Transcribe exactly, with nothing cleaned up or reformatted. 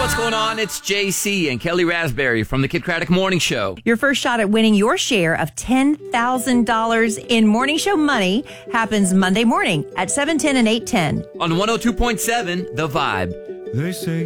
What's going on? It's J C and Kelly Raspberry from the Kid Craddock Morning Show. Your first shot at winning your share of ten thousand dollars in morning show money happens Monday morning at seven ten and eight ten. On one oh two point seven, The Vibe. They say